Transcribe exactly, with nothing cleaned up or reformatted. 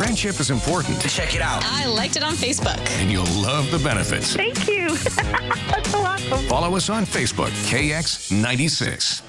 Friendship is important. Check it out. I liked it on Facebook. And you'll love the benefits. Thank you. That's so awesome. Follow us on Facebook, K X ninety-six.